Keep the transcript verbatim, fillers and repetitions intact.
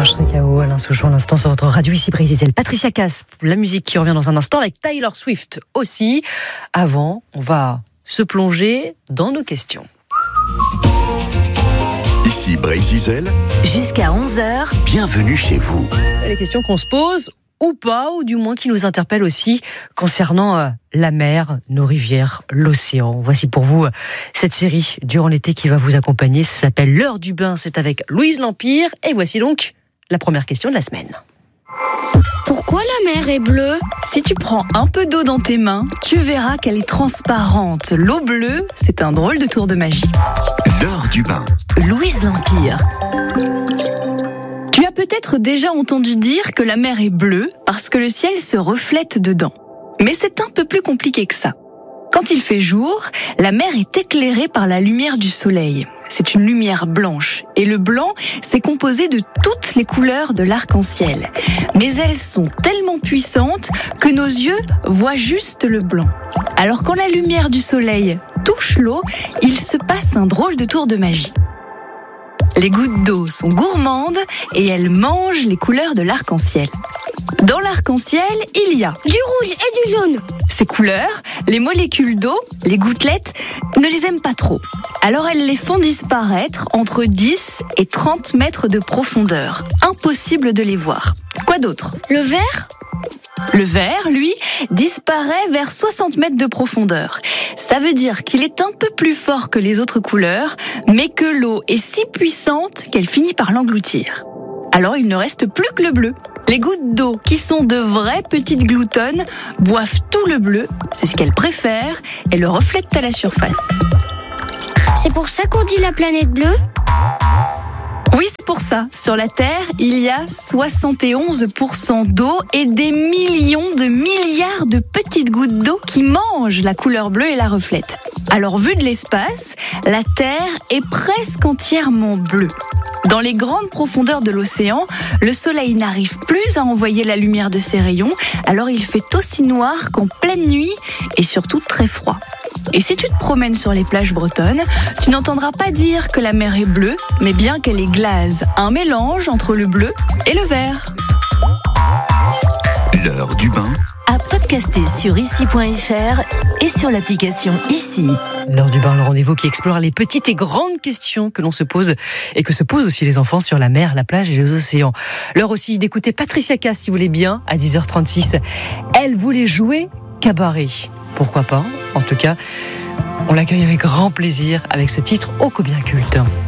Serge Recao, Alain Souchon, l'instant sur votre radio ici Brésil. Patricia Cass, la musique qui revient dans un instant avec Taylor Swift aussi. Avant, on va se plonger dans nos questions. Ici Brésil. Jusqu'à onze heures. Bienvenue chez vous. Les questions qu'on se pose ou pas, ou du moins qui nous interpellent aussi concernant euh, la mer, nos rivières, l'océan. Voici pour vous euh, cette série durant l'été qui va vous accompagner. Ça s'appelle L'heure du bain, c'est avec Louise L'Empire. Et voici donc la première question de la semaine. Pourquoi la mer est bleue ? Si tu prends un peu d'eau dans tes mains, tu verras qu'elle est transparente. L'eau bleue, c'est un drôle de tour de magie. L'heure du bain. Louise L'Empire. Tu as peut-être déjà entendu dire que la mer est bleue parce que le ciel se reflète dedans. Mais c'est un peu plus compliqué que ça. Quand il fait jour, la mer est éclairée par la lumière du soleil. C'est une lumière blanche. Et le blanc, c'est composé de toutes les couleurs de l'arc-en-ciel. Mais elles sont tellement puissantes que nos yeux voient juste le blanc. Alors quand la lumière du soleil touche l'eau, il se passe un drôle de tour de magie. Les gouttes d'eau sont gourmandes et elles mangent les couleurs de l'arc-en-ciel. Dans l'arc-en-ciel, il y a Du rouge et du jaune. ces couleurs, les molécules d'eau, les gouttelettes, ne les aiment pas trop. Alors elles les font disparaître entre dix et trente mètres de profondeur. Impossible de les voir. Quoi d'autre ? Le vert ? Le vert, lui, disparaît vers soixante mètres de profondeur. Ça veut dire qu'il est un peu plus fort que les autres couleurs, mais que l'eau est si puissante qu'elle finit par l'engloutir. Alors il ne reste plus que le bleu. Les gouttes d'eau, qui sont de vraies petites gloutonnes, boivent tout le bleu, c'est ce qu'elles préfèrent, et le reflètent à la surface. C'est pour ça qu'on dit la planète bleue ? Oui, c'est pour ça. Sur la Terre, il y a soixante et onze pour cent d'eau et des millions de milliards de petites gouttes d'eau qui mangent la couleur bleue et la reflètent. Alors, vu de l'espace, la Terre est presque entièrement bleue. Dans les grandes profondeurs de l'océan, le soleil n'arrive plus à envoyer la lumière de ses rayons, alors il fait aussi noir qu'en pleine nuit et surtout très froid. Et si tu te promènes sur les plages bretonnes, tu n'entendras pas dire que la mer est bleue, mais bien qu'elle est glace, un mélange entre le bleu et le vert. L'heure du bain. À podcaster sur ici point f r et sur l'application Ici. L'heure du bain, le rendez-vous qui explore les petites et grandes questions que l'on se pose et que se posent aussi les enfants sur la mer, la plage et les océans. L'heure aussi d'écouter Patricia Cass, si vous voulez bien, à dix heures trente-six. Elle voulait jouer cabaret. Pourquoi pas ? En tout cas, on l'accueille avec grand plaisir avec ce titre ô combien culte.